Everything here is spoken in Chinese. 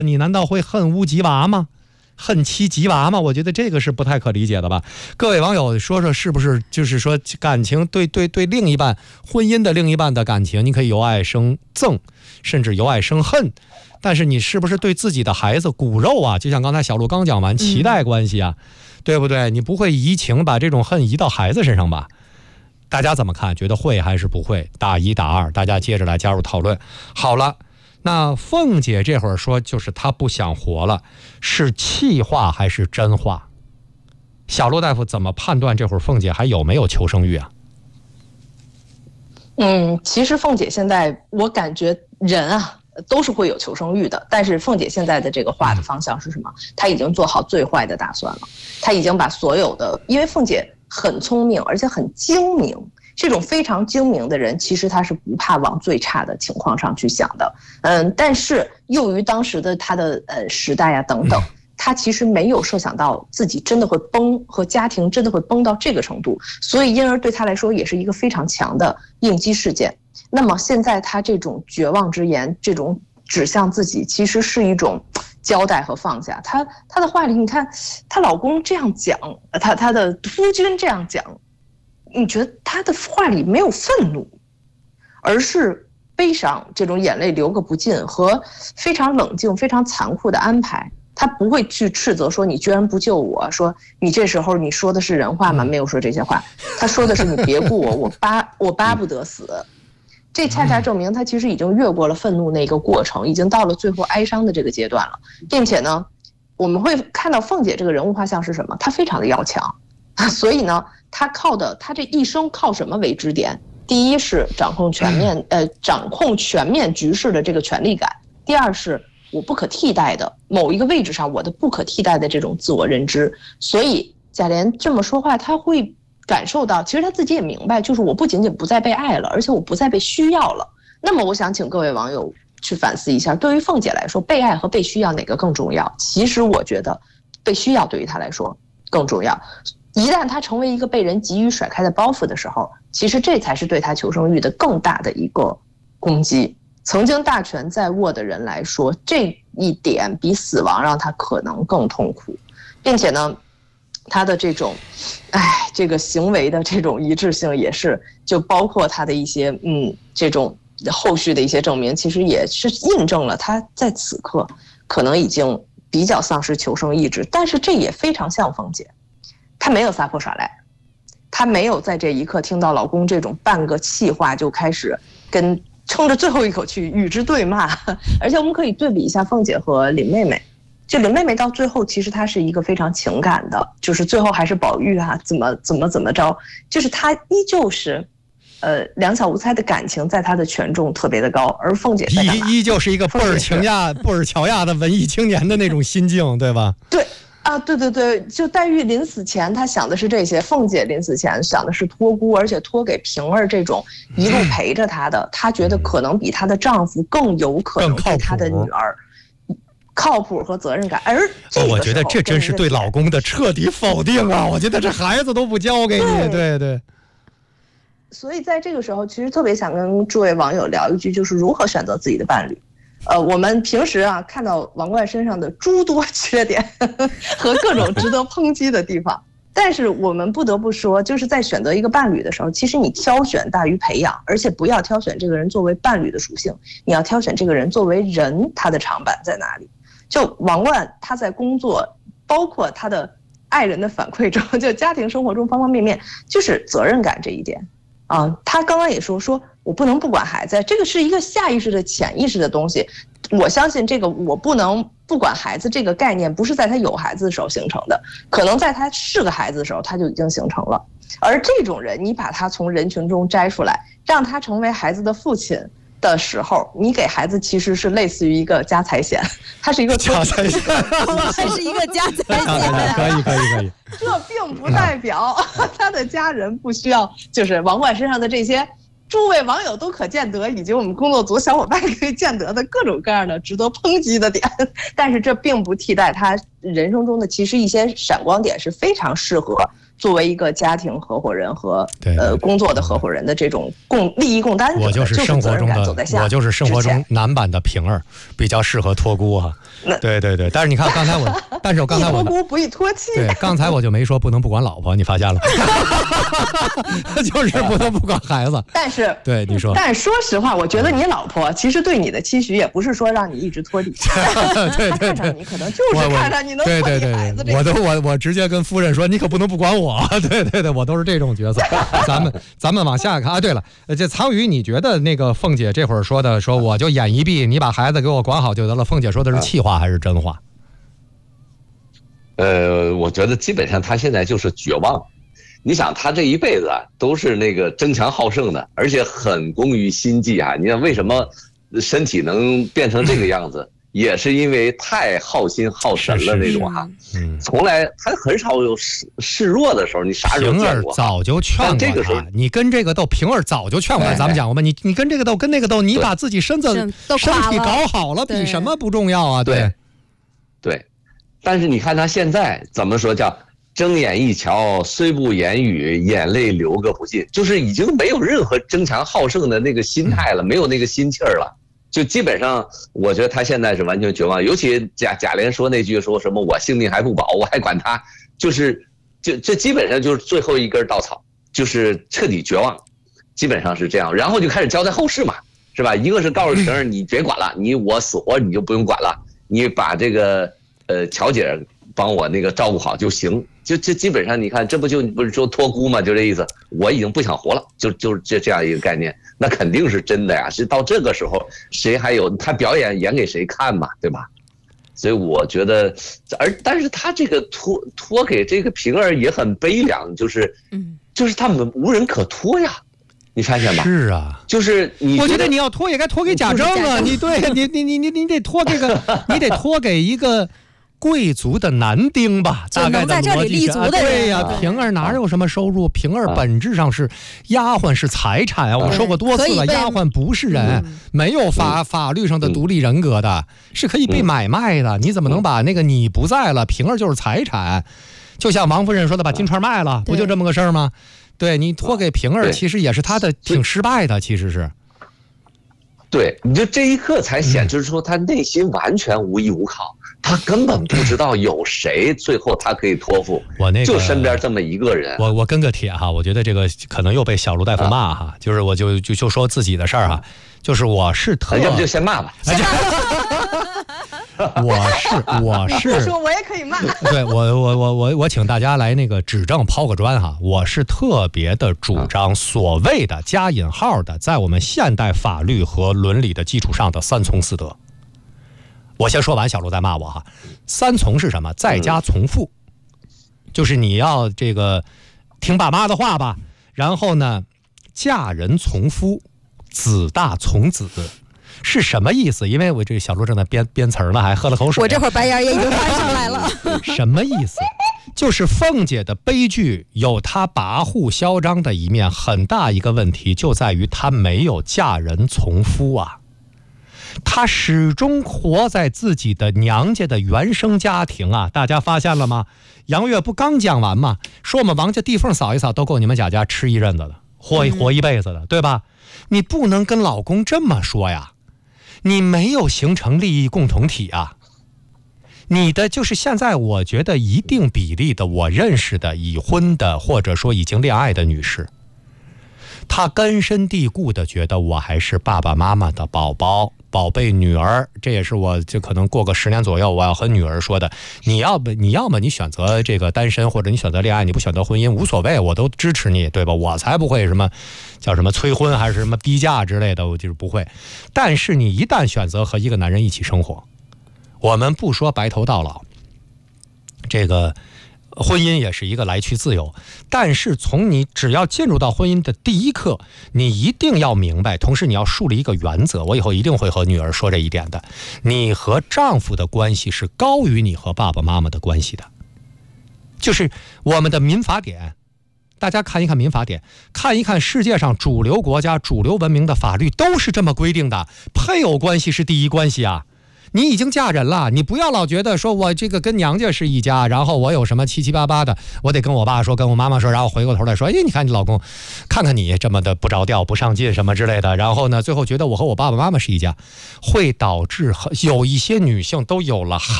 你难道会恨屋及娃吗？恨妻及娃吗？我觉得这个是不太可理解的吧。各位网友说说，是不是就是说感情对另一半婚姻的另一半的感情，你可以由爱生憎，甚至由爱生恨，但是你是不是对自己的孩子骨肉啊，就像刚才小鹿刚讲完脐带关系啊，对不对？你不会移情把这种恨移到孩子身上吧？大家怎么看？觉得会还是不会？打1打2，大家接着来加入讨论。好了，那凤姐这会儿说就是她不想活了，是气话还是真话？小骆大夫怎么判断这会儿凤姐还有没有求生欲啊？ 其实凤姐现在我感觉人啊都是会有求生欲的，但是凤姐现在的这个话的方向是什么？她已经做好最坏的打算了，她已经把所有的，因为凤姐很聪明而且很精明，这种非常精明的人其实他是不怕往最差的情况上去想的。但是由于当时的他的时代啊等等，他其实没有设想到自己真的会崩，和家庭真的会崩到这个程度，所以因而对他来说也是一个非常强的应激事件。那么现在他这种绝望之言，这种指向自己，其实是一种交代和放下。他的话里，你看她老公这样讲，他的夫君这样讲，你觉得他的话里没有愤怒，而是悲伤，这种眼泪流个不尽和非常冷静、非常残酷的安排。他不会去斥责说你居然不救我，说你这时候你说的是人话吗？没有说这些话，他说的是你别顾我，我巴不得死。这恰恰证明他其实已经越过了愤怒那个过程，已经到了最后哀伤的这个阶段了，并且呢，我们会看到凤姐这个人物画像是什么？她非常的要强，所以呢，她这一生靠什么为支点？第一是掌控全面局势的这个权力感，第二是我不可替代的某一个位置上我的不可替代的这种自我认知。所以贾琏这么说话，他会感受到，其实他自己也明白，就是我不仅仅不再被爱了，而且我不再被需要了。那么我想请各位网友去反思一下，对于凤姐来说，被爱和被需要哪个更重要？其实我觉得被需要对于她来说更重要。一旦她成为一个被人急于甩开的包袱的时候，其实这才是对她求生欲的更大的一个攻击。曾经大权在握的人来说，这一点比死亡让他可能更痛苦，并且呢，他的这种这个行为的这种一致性也是，就包括他的一些这种后续的一些证明，其实也是印证了他在此刻可能已经比较丧失求生意志。但是这也非常像凤姐，她没有撒泼耍赖，她没有在这一刻听到老公这种半个气话就开始冲着最后一口气与之对骂。而且我们可以对比一下凤姐和林妹妹，就林妹妹到最后其实她是一个非常情感的，就是最后还是宝玉啊怎么着，就是她依旧是两小无猜的感情在她的权重特别的高，而凤姐在依旧是一个布尔乔亚的文艺青年的那种心境，对吧？ 对啊，对，就黛玉临死前她想的是这些，凤姐临死前想的是托孤，而且托给平儿这种一路陪着她的，她觉得可能比她的丈夫更有可能对她的女儿靠谱和责任感。而我觉得这真是对老公的彻底否定啊！我觉得这孩子都不交给你，对。 所以在这个时候，其实特别想跟诸位网友聊一句，就是如何选择自己的伴侣。我们平时啊看到王冠身上的诸多缺点和各种值得抨击的地方，但是我们不得不说，就是在选择一个伴侣的时候，其实你挑选大于培养，而且不要挑选这个人作为伴侣的属性，你要挑选这个人作为人，他的长板在哪里。就王冠他在工作，包括他的爱人的反馈中，就家庭生活中方方面面，就是责任感这一点啊。他刚刚也说我不能不管孩子，这个是一个下意识的潜意识的东西。我相信这个我不能不管孩子这个概念不是在他有孩子的时候形成的，可能在他是个孩子的时候他就已经形成了。而这种人你把他从人群中摘出来，让他成为孩子的父亲的时候，你给孩子其实是类似于一个家财险，他是一个家财险， 还是一个家财险。 可以。 这并不代表他的家人不需要，就是王冠身上的这些诸位网友都可见得，以及我们工作组小伙伴可以见得的各种各样的值得抨击的点，但是这并不替代他人生中的其实一些闪光点是非常适合作为一个家庭合伙人和工作的合伙人的这种利益共担者， 我就是生活中的，我就是生活中男版的平儿，比较适合托孤啊。对，但是你看刚才我， 托孤不宜托妻。 对，刚才我就没说不能不管老婆，你发现了？就是不能不管孩子。 但是， 对你说， 但是说实话，我觉得你老婆其实对你的期许也不是说让你一直拖底， 对， 看上你可能就是看上你能拖底孩子。 我直接跟夫人说，你可不能不管我。对，我都是这种角色。咱们往下看啊。对了，这苍宇，你觉得那个凤姐这会儿说的，说我就眼一闭，你把孩子给我管好就得了，凤姐说的是气话还是真话？ 我觉得基本上她现在就是绝望。你想，她这一辈子都是那个争强好胜的，而且很工于心计啊。你看为什么身体能变成这个样子？也是因为太耗心耗神了那种哈，从来他很少有示弱的时候，你啥时候见过？ 平儿早就劝过这个时候， 你跟这个斗，平儿早就劝过。咱们讲过吧，你跟这个斗，跟那个斗，你把自己身体搞好了，比什么不重要啊？对。 但是你看他现在怎么说，叫睁眼一瞧，虽不言语，眼泪流个不尽，就是已经没有任何争强好胜的那个心态了，没有那个心气儿了。就基本上，我觉得他现在是完全绝望。尤其贾琏说那句说什么"我性命还不保，我还管他"，这基本上就是最后一根稻草，就是彻底绝望，基本上是这样。然后就开始交代后事嘛，是吧？一个是告诉平儿你别管了，我死活你就不用管了，你把这个乔姐帮我那个照顾好就行。就基本上你看，这不是说托孤嘛，就这意思。我已经不想活了，就是这样一个概念。那肯定是真的呀，是到这个时候，谁还有他表演给谁看嘛，对吧？所以我觉得，但是他这个托给这个平儿也很悲凉，就是他们无人可托呀，你发现吧？ 是啊， 就是我觉得你要托也该托给贾政啊，你对你得托这个，你得托给一个贵族的男丁吧，大概的逻辑是。对呀，平儿哪有什么收入？平儿本质上是丫鬟，是财产啊！我说过多次了，丫鬟不是人，没有法律上的独立人格的，是可以被买卖的。你怎么能把那个你不在了，平儿就是财产？就像王夫人说的，把金钏卖了，不就这么个事儿吗？对，你托给平儿，其实也是他的挺失败的，其实是。 对，你就这一刻才显示出他内心完全无依无靠。他根本不知道有谁最后他可以托付，就身边这么一个人。 我跟个帖哈，我觉得这个可能又被小卢大夫骂哈，就是我就说自己的事儿哈，就是我是特， 要不就先骂吧。 我是说我也可以骂。 对，我请大家来那个指正抛个砖哈，我是特别的主张所谓的加引号的，在我们现代法律和伦理的基础上的三从四德。我先说完，小卢再骂我哈。三从是什么？在家从父，就是你要这个听爸妈的话吧。然后呢，嫁人从夫，子大从子，是什么意思？因为我这小卢正在编词儿呢，还喝了口水。 我这会儿白眼也已经翻上来了。 什么意思？就是凤姐的悲剧有她跋扈嚣张的一面，很大一个问题就在于她没有嫁人从夫啊。她始终活在自己的娘家的原生家庭啊，大家发现了吗？杨月不刚讲完吗？说我们王家地缝扫一扫都够你们贾家吃一阵子的，活一辈子的，对吧？你不能跟老公这么说呀，你没有形成利益共同体啊。你的就是现在我觉得一定比例的我认识的已婚的或者说已经恋爱的女士，她根深蒂固的觉得我还是爸爸妈妈的宝贝女儿，这也是我就可能过个10年左右我要和女儿说的。你要么你选择这个单身，或者你选择恋爱，你不选择婚姻无所谓，我都支持你，对吧？我才不会什么叫什么催婚还是什么逼嫁之类的，我就是不会。但是你一旦选择和一个男人一起生活，我们不说白头到老，这个婚姻也是一个来去自由，但是从你只要进入到婚姻的第一刻，你一定要明白，同时你要树立一个原则，我以后一定会和女儿说这一点的，你和丈夫的关系是高于你和爸爸妈妈的关系的。就是我们的民法典，大家看一看民法典，看一看世界上主流国家主流文明的法律都是这么规定的，配偶关系是第一关系啊。 你已经嫁人了，你不要老觉得说我这个跟娘家是一家，然后我有什么七七八八的，我得跟我爸说，跟我妈妈说，然后回过头来说，哎，你看你老公，看看你这么的不着调、不上进什么之类的，然后呢，最后觉得我和我爸爸妈妈是一家，会导致有一些女性都有了